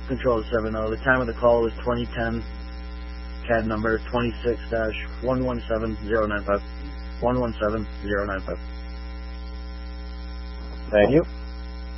Control 70. The time of the call is 2010. CAD number 26-117095. 117095. Thank you.